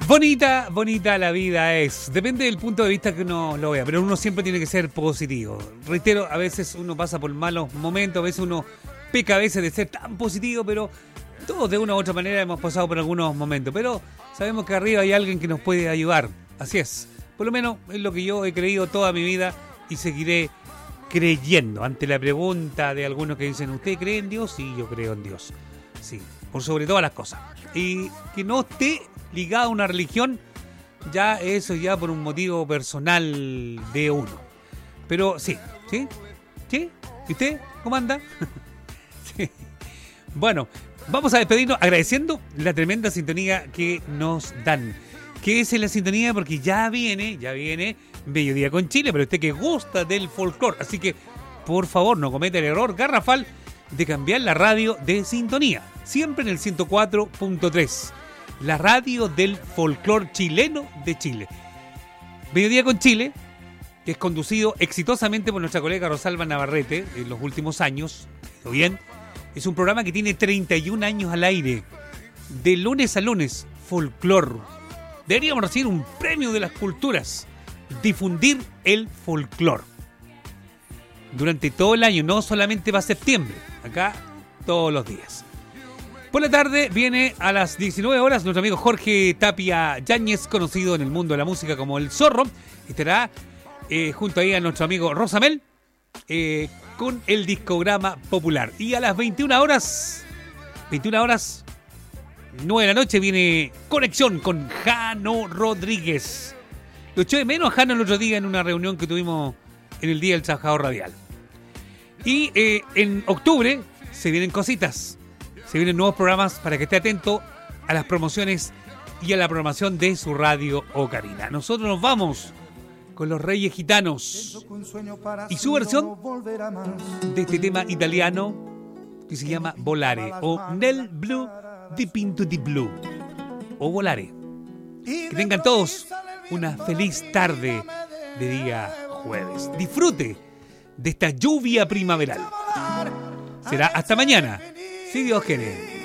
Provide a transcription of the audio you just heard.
Bonita la vida es. Depende del punto de vista que uno lo vea, pero uno siempre tiene que ser positivo. Reitero, a veces uno pasa por malos momentos, a veces uno peca a veces de ser tan positivo, pero todos de una u otra manera hemos pasado por algunos momentos. Pero sabemos que arriba hay alguien que nos puede ayudar. Así es. Por lo menos es lo que yo he creído toda mi vida y seguiré creyendo. Ante la pregunta de algunos que dicen, ¿usted cree en Dios? Sí, yo creo en Dios. Sí, por sobre todas las cosas. Y que no esté ligado a una religión, ya eso ya por un motivo personal de uno. Pero sí. ¿Y usted cómo anda? Sí. Bueno, vamos a despedirnos agradeciendo la tremenda sintonía que nos dan. ¿Qué es la sintonía? Porque ya viene Mediodía con Chile, pero usted que gusta del folclore. Así que, por favor, no cometa el error garrafal de cambiar la radio de sintonía. Siempre en el 104.3. La radio del folclore chileno de Chile. Mediodía con Chile, que es conducido exitosamente por nuestra colega Rosalba Navarrete en los últimos años. ¿Todo bien? Es un programa que tiene 31 años al aire. De lunes a lunes, folclore. Deberíamos recibir un premio de las culturas. Difundir el folclore. Durante todo el año, no solamente va a septiembre. Acá, todos los días. Por la tarde viene a las 19 horas nuestro amigo Jorge Tapia Yáñez, conocido en el mundo de la música como El Zorro. Estará junto ahí a nuestro amigo Rosamel con el discograma popular. Y a las 21 horas, 9 de la noche, viene Conexión con Jano Rodríguez. Lo eché de menos a Jano el otro día en una reunión que tuvimos en el Día del Trabajador Radial. Y en octubre se vienen cositas. Se vienen nuevos programas para que esté atento a las promociones y a la programación de su radio Ocarina. Nosotros nos vamos con los Reyes Gitanos y su versión de este tema italiano que se llama Volare o Nel Blu di Pinto di Blu o Volare. Que tengan todos una feliz tarde de día jueves. Disfrute de esta lluvia primaveral. Será hasta mañana, si Dios quiere.